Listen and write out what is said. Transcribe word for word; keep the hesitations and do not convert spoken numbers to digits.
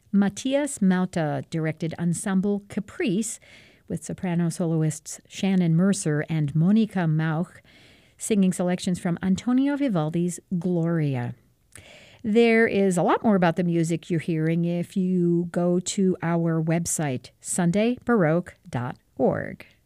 Matthias Mauta directed Ensemble Caprice with soprano soloists Shannon Mercer and Monica Mauch, singing selections from Antonio Vivaldi's Gloria. There is a lot more about the music you're hearing if you go to our website, sunday baroque dot org.